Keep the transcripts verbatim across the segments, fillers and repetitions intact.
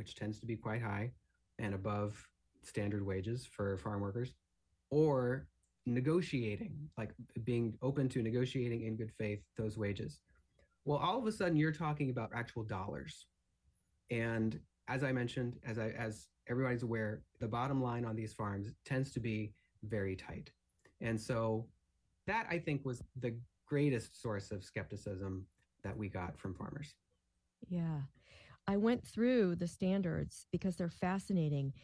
which tends to be quite high and above standard wages for farm workers, or negotiating, like being open to negotiating in good faith those wages. Well, all of a sudden you're talking about actual dollars. And as I mentioned, as I as everybody's aware, the bottom line on these farms tends to be very tight. And so that I think was the greatest source of skepticism that we got from farmers. Yeah. I went through the standards because they're fascinating.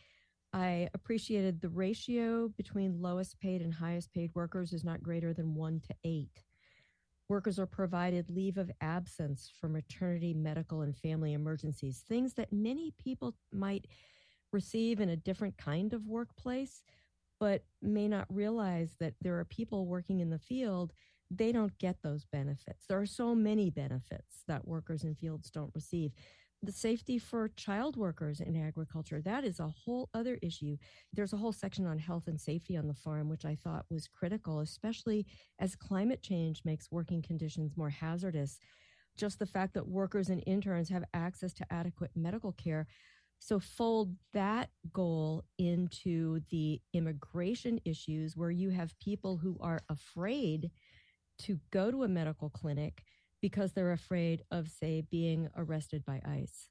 I appreciated the ratio between lowest paid and highest paid workers is not greater than one to eight. Workers are provided leave of absence for maternity, medical, and family emergencies, things that many people might receive in a different kind of workplace, but may not realize that there are people working in the field. They don't get those benefits. There are so many benefits that workers in fields don't receive. The safety for child workers in agriculture, that is a whole other issue. There's a whole section on health and safety on the farm, which I thought was critical, especially as climate change makes working conditions more hazardous. Just the fact that workers and interns have access to adequate medical care. So fold that goal into the immigration issues where you have people who are afraid to go to a medical clinic because they're afraid of, say, being arrested by ICE.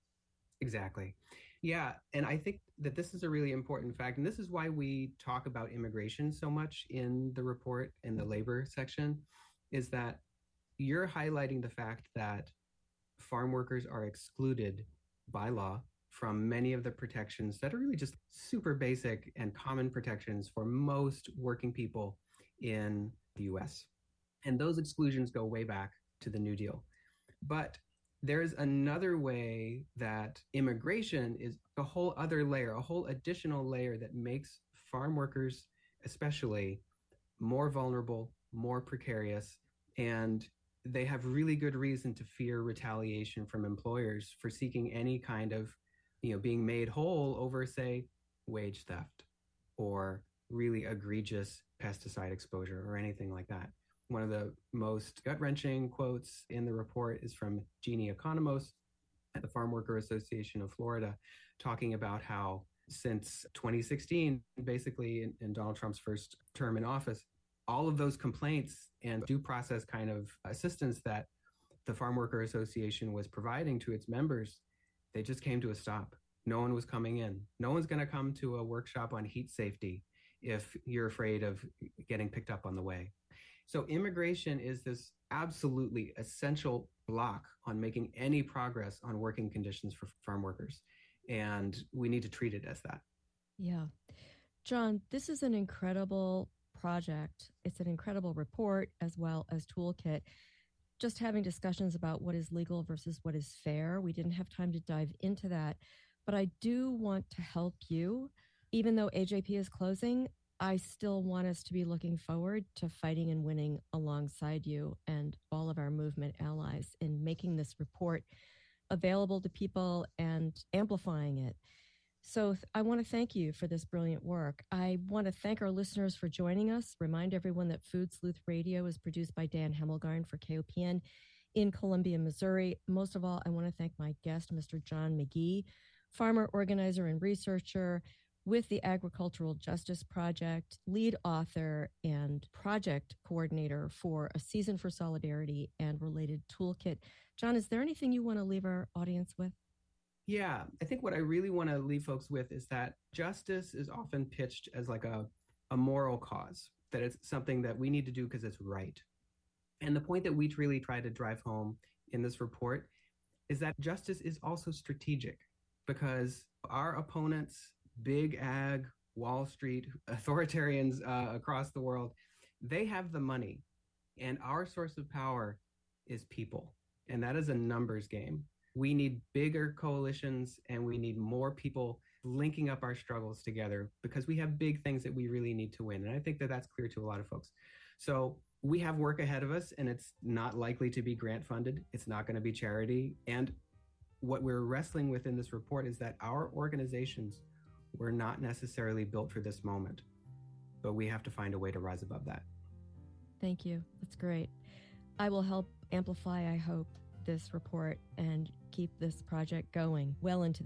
Exactly. Yeah. And I think that this is a really important fact. And this is why we talk about immigration so much in the report in the labor section, is that you're highlighting the fact that farm workers are excluded by law from many of the protections that are really just super basic and common protections for most working people in the U S. And those exclusions go way back to the New Deal. But there's another way that immigration is a whole other layer, a whole additional layer that makes farm workers, especially, more vulnerable, more precarious, and they have really good reason to fear retaliation from employers for seeking any kind of, you know, being made whole over, say, wage theft or really egregious pesticide exposure or anything like that. One of the most gut-wrenching quotes in the report is from Jeannie Economos at the Farm Worker Association of Florida, talking about how since twenty sixteen, basically in, in Donald Trump's first term in office, all of those complaints and due process kind of assistance that the Farm Worker Association was providing to its members, they just came to a stop. No one was coming in. No one's going to come to a workshop on heat safety if you're afraid of getting picked up on the way. So immigration is this absolutely essential block on making any progress on working conditions for farm workers. And we need to treat it as that. Yeah. John, this is an incredible project. It's an incredible report as well as toolkit. Just having discussions about what is legal versus what is fair. We didn't have time to dive into that, but I do want to help you. Even though A J P is closing, I still want us to be looking forward to fighting and winning alongside you and all of our movement allies in making this report available to people and amplifying it. So th- I want to thank you for this brilliant work. I want to thank our listeners for joining us. Remind everyone that Food Sleuth Radio is produced by Dan Hemmelgarn for K O P N in Columbia, Missouri. Most of all, I want to thank my guest, Mister John McGee, farmer, organizer, and researcher with the Agricultural Justice Project, lead author and project coordinator for A Season for Solidarity and related toolkit. John, is there anything you want to leave our audience with? Yeah, I think what I really want to leave folks with is that justice is often pitched as like a, a moral cause, that it's something that we need to do because it's right. And the point that we really try to drive home in this report is that justice is also strategic, because our opponents, big ag, Wall Street, authoritarians uh, across the world, they have the money. And our source of power is people. And that is a numbers game. We need bigger coalitions and we need more people linking up our struggles together because we have big things that we really need to win. And I think that that's clear to a lot of folks. So we have work ahead of us, and it's not likely to be grant funded. It's not going to be charity. And what we're wrestling with in this report is that our organizations were not necessarily built for this moment, but we have to find a way to rise above that. Thank you. That's great. I will help amplify, I hope, this report and keep this project going well into